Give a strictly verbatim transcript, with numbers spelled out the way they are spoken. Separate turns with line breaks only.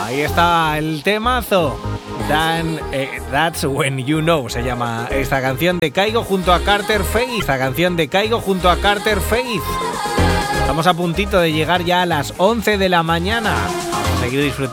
Ahí está el temazo. Dan, eh, That's When You Know se llama esta canción de Kygo junto a Carter Faith. Esta canción de Kygo junto a Carter Faith. Estamos a puntito de llegar ya a las once de la mañana. Vamos a seguir disfrutando